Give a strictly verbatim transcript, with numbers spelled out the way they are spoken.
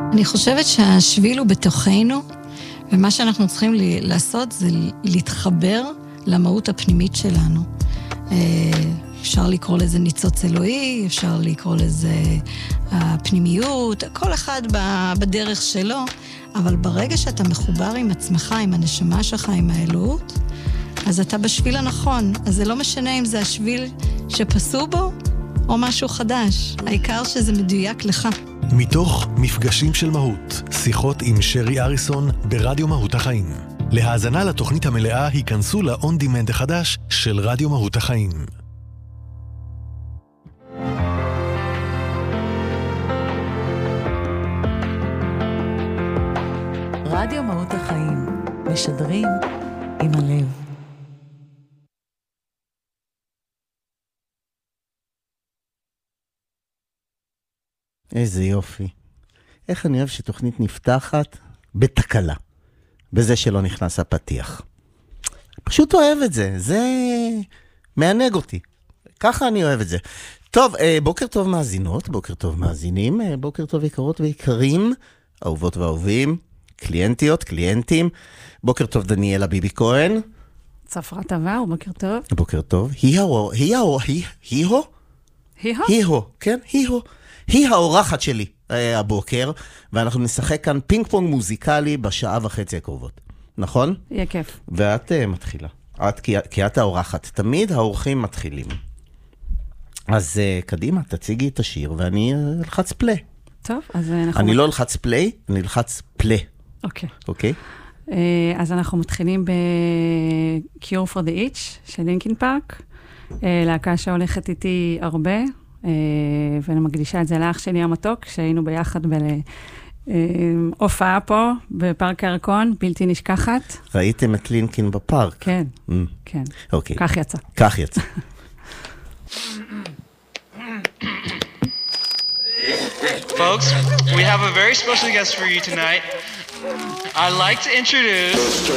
אני חושבת שהשביל הוא בתוכנו, ומה שאנחנו צריכים לעשות זה להתחבר למהות הפנימית שלנו. אפשר לקרוא לזה ניצוץ אלוהי, אפשר לקרוא לזה הפנימיות, כל אחד בדרך שלו, אבל ברגע שאתה מחובר עם עצמך, עם הנשמה שלך, עם האלוהות, אז אתה בשביל הנכון. אז זה לא משנה אם זה השביל שפסו בו, או משהו חדש. העיקר שזה מדויק לך. מתוך מפגשים של מהות, שיחות עם שרי אריסון ברדיו מהות החיים. להאזנה לתוכנית המלאה היכנסו ל-On Demand החדש של רדיו מהות החיים. רדיו מהות החיים, משדרים עם הלב. איזה יופי. איך אני אוהב שתוכנית נפתחת בתקלה, בזה שלא נכנס הפתיח. פשוט אוהב את זה, זה מענג אותי. ככה אני אוהב את זה. טוב, בוקר טוב מאזינות, בוקר טוב מאזינים, בוקר טוב יקרות ויקרים, אהובות ואהובים, קליינטיות, קליינטים. בוקר טוב דניאלה ביבי כהן. צפרת עבר, בוקר טוב. בוקר טוב. היא האור, היא האור, היא, היא הו? היא הו? היא הו, כן, היא הו. היא האורחת שלי הבוקר, ואנחנו נשחק כאן פינג פונג מוזיקלי בשעה וחצי הקרובות. נכון? יהיה כיף. ואת uh, מתחילה. את, כי, כי את האורחת. תמיד האורחים מתחילים. אז uh, קדימה, תציגי את השיר, ואני uh, אלחץ פלי. טוב, אז אנחנו... אני לא אלחץ פלי, אני אלחץ פלי. אוקיי. אוקיי? Uh, אז אנחנו מתחילים ב-Cure for the Itch של לינקין פארק. Uh, להקה שהולכת איתי הרבה. ואני מקדישה את זה לאח שלי המתוק, שהיינו ביחד בהופעה פה, בפארק הירקון, בלתי נשכחת. ראיתם את לינקין בפארק? כן, כן. אוקיי. כך יצא. כך יצא. Folks, we have a very special guest for you tonight. I'd like to introduce